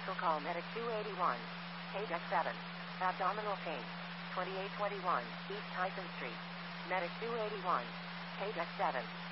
medical call medic 281. Page 7. Abdominal pain. 2821 East Tyson Street. Medic 281. Page 7.